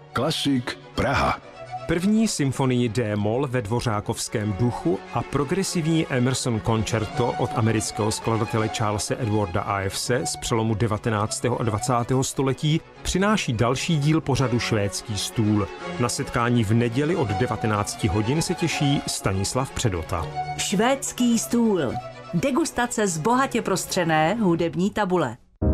Klasik Praha. První symfonii D-moll ve dvořákovském duchu a progresivní Emerson Concerto od amerického skladatele Charlese Edwarda Ivese z přelomu 19. a 20. století přináší další díl pořadu Švédský stůl. Na setkání v neděli od 19 hodin se těší Stanislav Předota. Švédský stůl. Degustace z bohatě prostřené hudební tabule.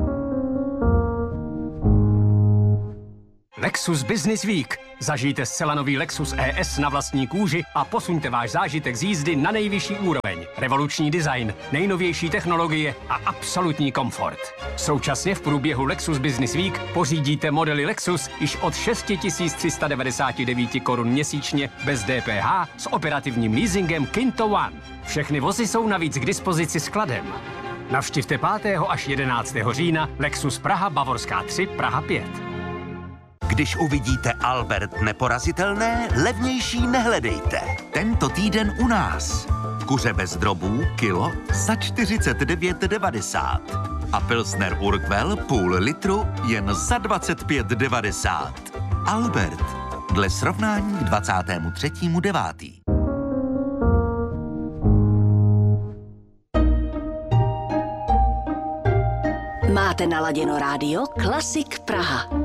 Lexus Business Week. Zažijte zcela nový Lexus ES na vlastní kůži a posuňte váš zážitek z jízdy na nejvyšší úroveň. Revoluční design, nejnovější technologie a absolutní komfort. Současně v průběhu Lexus Business Week pořídíte modely Lexus již od 6 399 korun měsíčně bez DPH s operativním leasingem Kinto One. Všechny vozy jsou navíc k dispozici skladem. Navštivte 5. až 11. října Lexus Praha Bavorská 3 Praha 5. Když uvidíte Albert neporazitelné, levnější nehledejte. Tento týden u nás. Kuře bez drobů kilo za 49,90. A Pilsner Urquell půl litru jen za 25,90. Albert. Dle srovnání k 23.9. Máte naladěno rádio Klasik Praha.